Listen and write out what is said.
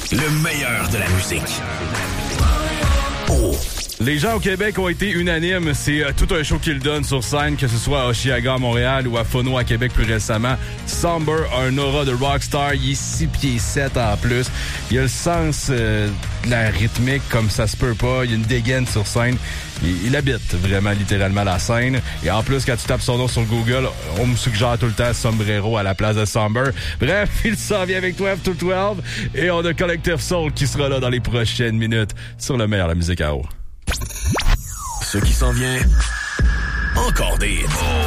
Le meilleur de la musique. Oh. Les gens au Québec ont été unanimes. C'est tout un show qu'ils donnent sur scène, que ce soit à Oshiaga à Montréal ou à Phono à Québec plus récemment. Somber a un aura de rockstar. Il est 6 pieds 7 en plus. Il a le sens de la rythmique comme ça se peut pas. Il a une dégaine sur scène. Il habite vraiment littéralement la scène. Et en plus, quand tu tapes son nom sur Google, on me suggère tout le temps Sombrero à la place de Somber. Bref, il s'en vient avec 12 to 12. Et on a Collective Soul qui sera là dans les prochaines minutes sur le meilleur de la musique à eau. Ce qui s'en vient, encore des hits.